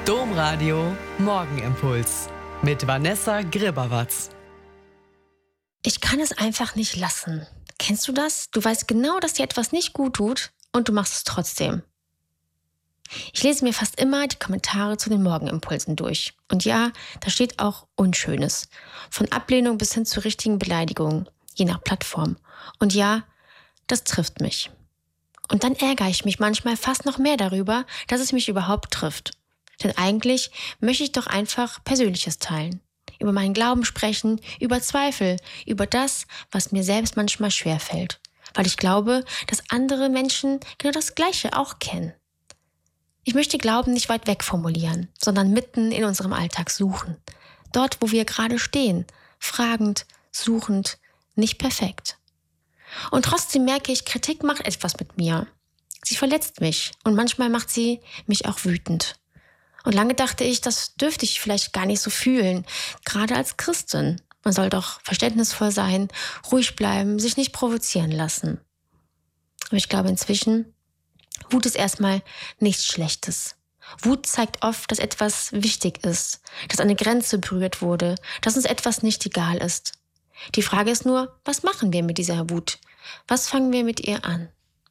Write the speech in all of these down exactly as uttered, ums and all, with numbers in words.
Domradio Morgenimpuls mit Vanessa Gribawatz. Ich kann es einfach nicht lassen. Kennst du das? Du weißt genau, dass dir etwas nicht gut tut und du machst es trotzdem. Ich lese mir fast immer die Kommentare zu den Morgenimpulsen durch. Und ja, da steht auch Unschönes. Von Ablehnung bis hin zu richtigen Beleidigungen, je nach Plattform. Und ja, das trifft mich. Und dann ärgere ich mich manchmal fast noch mehr darüber, dass es mich überhaupt trifft. Denn eigentlich möchte ich doch einfach Persönliches teilen. Über meinen Glauben sprechen, über Zweifel, über das, was mir selbst manchmal schwerfällt. Weil ich glaube, dass andere Menschen genau das Gleiche auch kennen. Ich möchte Glauben nicht weit weg formulieren, sondern mitten in unserem Alltag suchen. Dort, wo wir gerade stehen, fragend, suchend, nicht perfekt. Und trotzdem merke ich, Kritik macht etwas mit mir. Sie verletzt mich und manchmal macht sie mich auch wütend. Und lange dachte ich, das dürfte ich vielleicht gar nicht so fühlen, gerade als Christin. Man soll doch verständnisvoll sein, ruhig bleiben, sich nicht provozieren lassen. Aber ich glaube inzwischen, Wut ist erstmal nichts Schlechtes. Wut zeigt oft, dass etwas wichtig ist, dass eine Grenze berührt wurde, dass uns etwas nicht egal ist. Die Frage ist nur, was machen wir mit dieser Wut? Was fangen wir mit ihr an?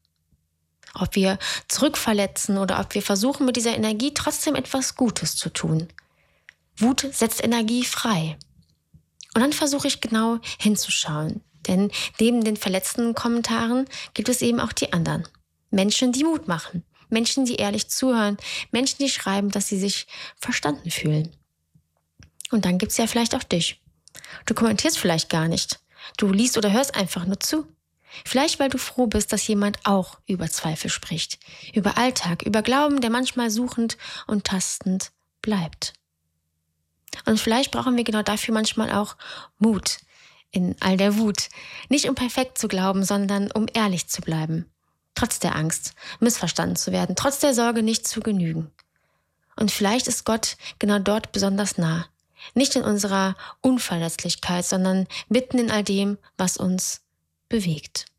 Ob wir zurückverletzen oder ob wir versuchen, mit dieser Energie trotzdem etwas Gutes zu tun. Wut setzt Energie frei. Und dann versuche ich genau hinzuschauen. Denn neben den verletzenden Kommentaren gibt es eben auch die anderen. Menschen, die Mut machen. Menschen, die ehrlich zuhören. Menschen, die schreiben, dass sie sich verstanden fühlen. Und dann gibt es ja vielleicht auch dich. Du kommentierst vielleicht gar nicht. Du liest oder hörst einfach nur zu. Vielleicht, weil du froh bist, dass jemand auch über Zweifel spricht. Über Alltag, über Glauben, der manchmal suchend und tastend bleibt. Und vielleicht brauchen wir genau dafür manchmal auch Mut in all der Wut. Nicht um perfekt zu glauben, sondern um ehrlich zu bleiben. Trotz der Angst, missverstanden zu werden, trotz der Sorge, nicht zu genügen. Und vielleicht ist Gott genau dort besonders nah. Nicht in unserer Unverletzlichkeit, sondern mitten in all dem, was uns bewegt.